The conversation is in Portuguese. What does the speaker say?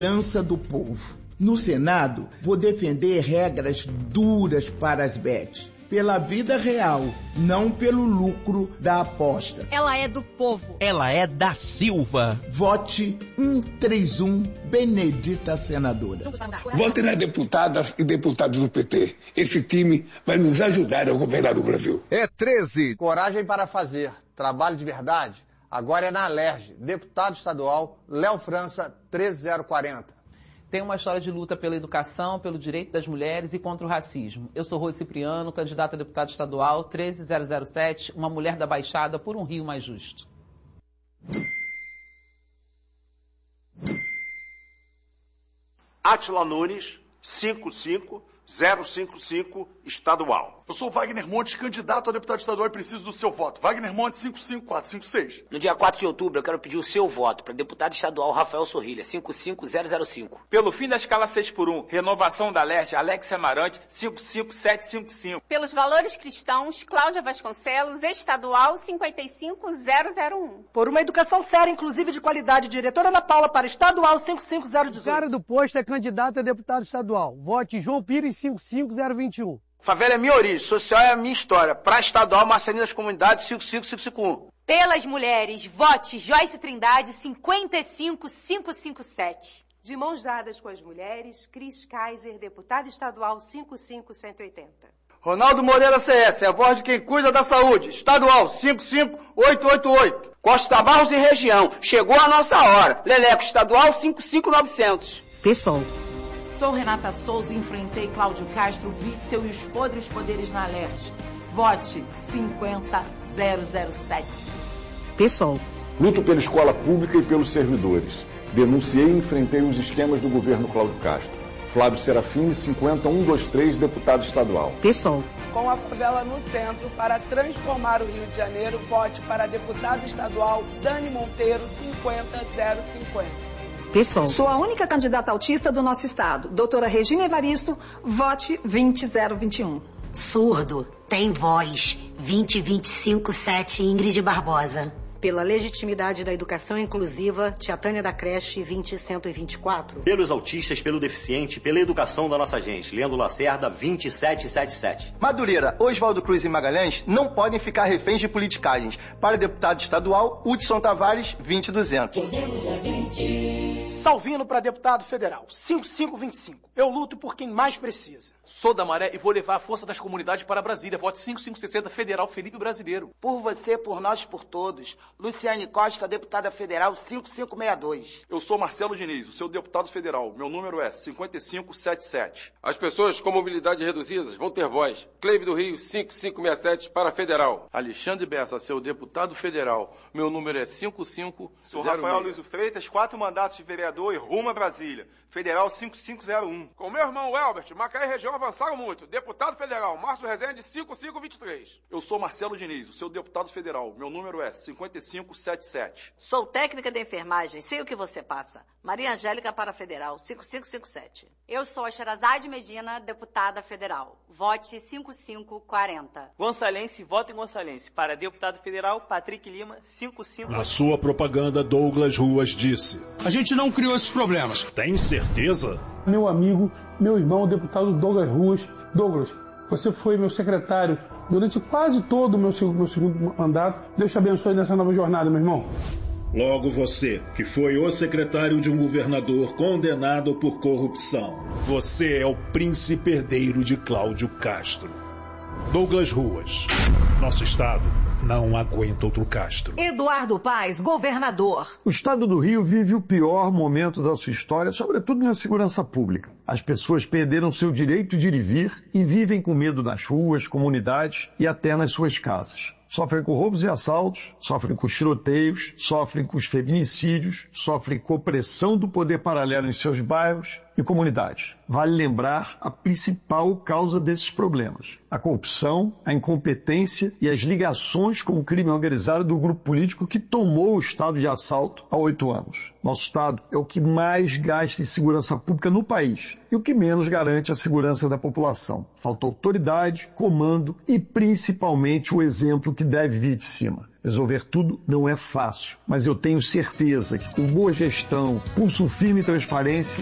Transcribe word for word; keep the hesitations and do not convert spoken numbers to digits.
Herança do povo. No Senado, vou defender regras duras para as bets. Pela vida real, não pelo lucro da aposta. Ela é do povo. Ela é da Silva. Vote um três um, Benedita Senadora. Vote nas deputadas e deputados do P T. Esse time vai nos ajudar a governar o Brasil. É treze. Coragem para fazer. Trabalho de verdade. Agora é na Alerj. Deputado estadual, Léo França, treze zero quarenta. Tem uma história de luta pela educação, pelo direito das mulheres e contra o racismo. Eu sou Rose Cipriano, candidata a deputado estadual treze zero zero sete, uma mulher da Baixada por um Rio mais justo. Átila Nunes, cinco cinco zero cinco cinco, estadual. Eu sou Wagner Montes, candidato a deputado estadual e preciso do seu voto. Wagner Montes, cinco cinco quatro cinco seis. No dia quatro de outubro, eu quero pedir o seu voto para deputado estadual Rafael Sorrilha, cinco cinco zero zero cinco. Pelo fim da escala seis por um, renovação da Alerj, Alex Amarante, cinco cinco sete cinco cinco. Pelos valores cristãos, Cláudia Vasconcelos, estadual cinquenta e cinco zero zero um. Por uma educação séria, inclusive de qualidade, diretora Ana Paula para estadual cinco cinco zero um oito. O cara do posto é candidato a deputado estadual. Vote João Pires cinco cinco zero dois um. Favela é minha origem, social é a minha história. Para estadual, Marcelina das Comunidades, cinco cinco cinco cinco um. Pelas mulheres, vote Joyce Trindade, cinquenta e cinco cinco cinco sete. De mãos dadas com as mulheres, Cris Kaiser, deputado estadual cinco cinco um oito zero. Ronaldo Moreira C S, é a voz de quem cuida da saúde, estadual cinco cinco oito oito oito. Costa Barros e região, chegou a nossa hora. Leleco, estadual cinco cinco nove zero zero. Pessoal. Sou Renata Souza e enfrentei Cláudio Castro, Witzel e os podres poderes na Alerj. Vote cinquenta zero zero sete. Pessoal. Luto pela escola pública e pelos servidores. Denunciei e enfrentei os esquemas do governo Cláudio Castro. Flávio Serafini, cinquenta um dois três, deputado estadual. Pessoal. Com a favela no centro, para transformar o Rio de Janeiro, vote para deputado estadual Dani Monteiro, cinquenta zero cinquenta. Pessoal. Sou a única candidata autista do nosso estado. Doutora Regina Evaristo, vote vinte zero vinte e um. Surdo, tem voz, vinte vinte e cinco sete, Ingrid Barbosa. Pela legitimidade da educação inclusiva, Tia Tânia da Creche, vinte cento e vinte e quatro. Pelos autistas, pelo deficiente, pela educação da nossa gente, Leandro Lacerda, vinte sete sete sete. Madureira, Oswaldo Cruz e Magalhães não podem ficar reféns de politicagens. Para deputado estadual, Hudson Tavares, vinte duzentos. Podemos é vinte. Salvino para deputado federal, cinco cinco vinte e cinco. Eu luto por quem mais precisa. Sou da Maré e vou levar a força das comunidades para Brasília. Vote cinco cinco sessenta, Federal Felipe Brasileiro. Por você, por nós, por todos. Luciane Costa, deputada federal, cinco cinco seis dois. Eu sou Marcelo Diniz, o seu deputado federal. Meu número é cinquenta e cinco setenta e sete. As pessoas com mobilidade reduzida vão ter voz. Cleibe do Rio, cinco cinco seis sete, para federal. Alexandre Bessa, seu deputado federal. Meu número é cinco cinco zero seis. Sou Rafael Luiz Freitas, quatro mandatos de vereador e rumo a Brasília. Federal cinco cinco zero um. Com meu irmão Elbert, Macaé e região avançaram muito. Deputado federal, Márcio Rezende, cinco cinco dois três. Eu sou Marcelo Diniz, o seu deputado federal. Meu número é cinquenta e cinco setenta e sete. Sou técnica de enfermagem, sei o que você passa. Maria Angélica para federal, cinco cinco cinco sete. Eu sou a Sherazade Medina, deputada federal. Vote cinco cinco quatro zero. Gonçalense, voto em Gonçalense. Para deputado federal, Patrick Lima, cinco cinco. Na sua propaganda, Douglas Ruas disse: a gente não criou esses problemas. Tem certeza? Meu amigo, meu irmão, o deputado Douglas Ruas. Douglas, você foi meu secretário durante quase todo o meu, meu segundo mandato. Deus te abençoe nessa nova jornada, meu irmão. Logo você, que foi o secretário de um governador condenado por corrupção. Você é o príncipe herdeiro de Cláudio Castro. Douglas Ruas. Nosso estado não aguenta outro Castro. Eduardo Paes, governador. O estado do Rio vive o pior momento da sua história, sobretudo na segurança pública. As pessoas perderam seu direito de ir e vir e vivem com medo nas ruas, comunidades e até nas suas casas. Sofrem com roubos e assaltos, sofrem com tiroteios, sofrem com os feminicídios, sofrem com opressão do poder paralelo em seus bairros e comunidades. Vale lembrar a principal causa desses problemas: a corrupção, a incompetência e as ligações com o crime organizado do grupo político que tomou o estado de assalto há oito anos. Nosso estado é o que mais gasta em segurança pública no país e o que menos garante a segurança da população. Falta autoridade, comando e principalmente o exemplo que deve vir de cima. Resolver tudo não é fácil, mas eu tenho certeza que com boa gestão, pulso firme e transparência,